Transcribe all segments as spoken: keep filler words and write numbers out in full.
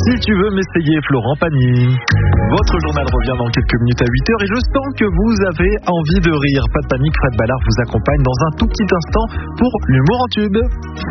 Si tu veux m'essayer, Florent Pagny. Votre journal revient dans quelques minutes à huit heures et je sens que vous avez envie de rire. Pas de panique, Fred Ballard vous accompagne dans un tout petit instant pour l'humour en tube.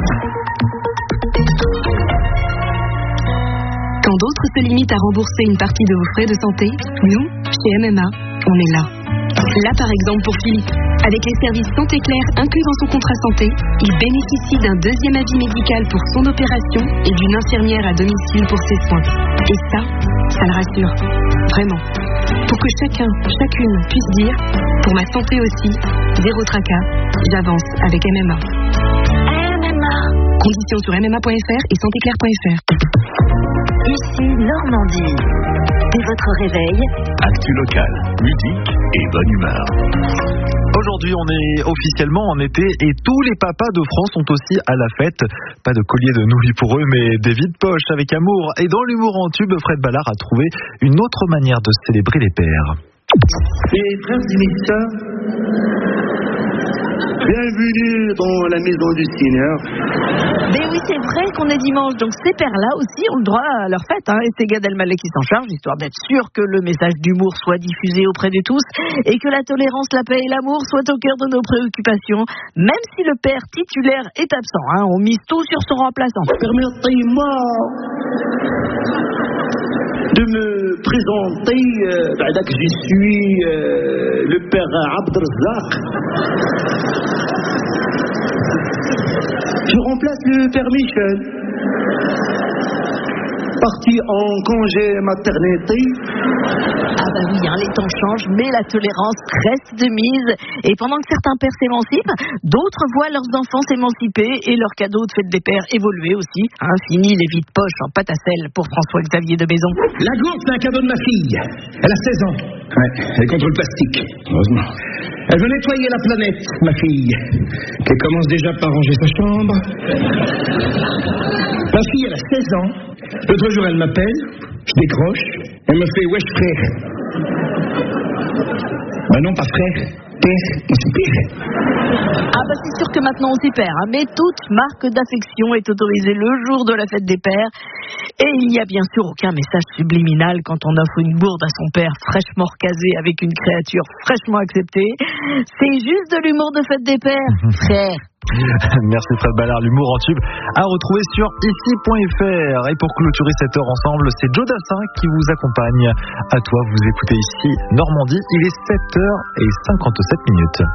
Quand d'autres se limitent à rembourser une partie de vos frais de santé, nous, chez M M A, on est là. Là, par exemple, pour Philippe. Avec les services Santé Claire inclus dans son contrat santé, il bénéficie d'un deuxième avis médical pour son opération et d'une infirmière à domicile pour ses soins. Et ça, ça le rassure. Vraiment. Pour que chacun, chacune puisse dire, pour ma santé aussi, zéro tracas, j'avance avec M M A. M M A. Conditions sur m m a point f r et santé claire point f r. Ici Normandie. Dès votre réveil, actu locale, musique et bonne humeur. Aujourd'hui, on est officiellement en été et tous les papas de France sont aussi à la fête. Pas de collier de nouilles pour eux, mais des vides poches avec amour. Et dans l'humour en tube, Fred Ballard a trouvé une autre manière de célébrer les pères. Mes frères et mes sœurs, bienvenue dans la maison du Seigneur. Mais oui, c'est vrai qu'on est dimanche, donc ces pères-là aussi ont le droit à leur fête, hein, et c'est Gad Elmaleh qui s'en charge, histoire d'être sûr que le message d'humour soit diffusé auprès de tous, et que la tolérance, la paix et l'amour soient au cœur de nos préoccupations, même si le père titulaire est absent, hein, on mise tout sur son remplaçant. Permettez-moi de me présenter, euh, bah, que je suis euh, le père Abdelrazak. Je remplace le père Michel, parti en congé maternité. Ah bah oui, hein, les temps changent, mais la tolérance reste de mise. Et pendant que certains pères s'émancipent, d'autres voient leurs enfants s'émanciper et leurs cadeaux de fête des pères évoluer aussi. Hein, fini les vides poches en pâte à sel pour François-Xavier de Maison. La gourde, c'est un cadeau de ma fille. Elle a seize ans. Ouais, elle est contre le plastique, heureusement. Elle veut nettoyer la planète, ma fille, qui commence déjà par ranger sa chambre. Ma fille, elle a seize ans. L'autre jour, elle m'appelle, je décroche, elle me fait « Wesh frère ». Ben non, pas frère, père, on s'y perd. Ah bah c'est sûr que maintenant on s'y perd, hein, mais toute marque d'affection est autorisée le jour de la fête des pères. Et il n'y a bien sûr aucun message subliminal quand on offre une gourde à son père fraîchement recasé avec une créature fraîchement acceptée. C'est juste de l'humour de fête des pères, frère. Merci Fred Ballard, l'humour en tube à retrouver sur ici point f r. Et pour clôturer cette heure ensemble, c'est Joe Dassin qui vous accompagne. À toi, vous écoutez ici Normandie, il est sept heures cinquante-sept minutes.